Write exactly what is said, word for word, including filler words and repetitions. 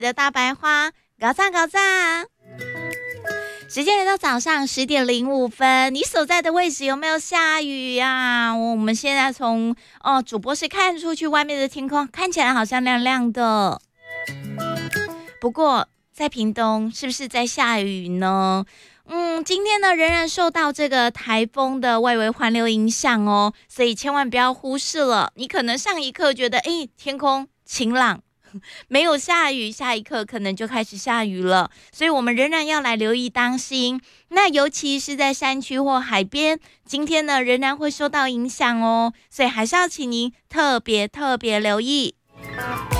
的大白花，搞赞搞赞。时间来到早上十点零五分，你所在的位置有没有下雨呀？我们现在从哦主播室看出去，外面的天空看起来好像亮亮的。不过在屏东是不是在下雨呢？嗯，今天呢仍然受到这个台风的外围环流影响哦，所以千万不要忽视了。你可能上一刻觉得诶天空晴朗，没有下雨，下一刻可能就开始下雨了，所以我们仍然要来留意当心。那尤其是在山区或海边，今天呢仍然会受到影响哦，所以还是要请您特别特别留意。